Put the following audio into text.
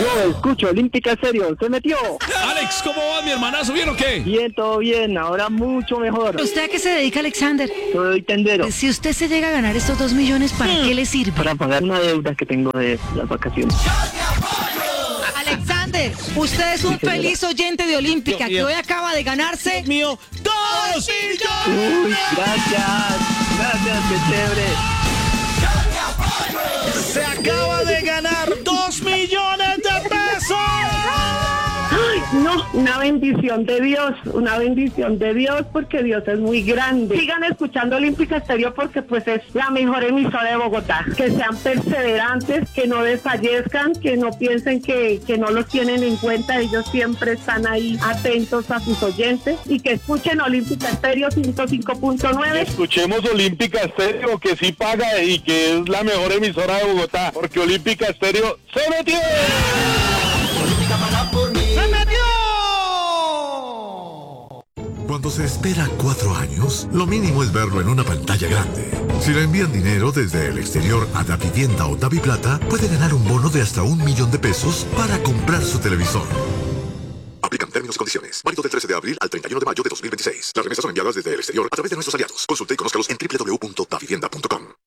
Yo escucho Olímpica Estéreo, se metió. Alex, ¿cómo va mi hermanazo? ¿Bien o qué? Bien, todo bien, ahora mucho mejor. ¿Usted a qué se dedica, Alexander? Soy tendero. Si usted se llega a ganar estos 2 millones, ¿para qué le sirve? Para pagar una deuda que tengo de las vacaciones. Alexander, usted es un feliz oyente de Olímpica que hoy acaba de ganarse Mío, 2 millones. Uy, gracias, qué chévere. Se acaba de ganar 2 millones de pesos. No, una bendición de Dios, porque Dios es muy grande. Sigan escuchando Olímpica Estéreo porque pues es la mejor emisora de Bogotá. Que sean perseverantes, que no desfallezcan, que no piensen que no los tienen en cuenta. Ellos siempre están ahí atentos a sus oyentes y que escuchen Olímpica Estéreo 105.9. Escuchemos Olímpica Estéreo, que sí paga y que es la mejor emisora de Bogotá, porque Olímpica Estéreo se metió. ¡Se metió! Cuando se espera 4 años, lo mínimo es verlo en una pantalla grande. Si le envían dinero desde el exterior a Davivienda o Daviplata, puede ganar un bono de hasta 1 millón de pesos para comprar su televisor. Aplican términos y condiciones. Válido del 13 de abril al 31 de mayo de 2026. Las remesas son enviadas desde el exterior a través de nuestros aliados. Consulte y conózcalos en www.davivienda.com.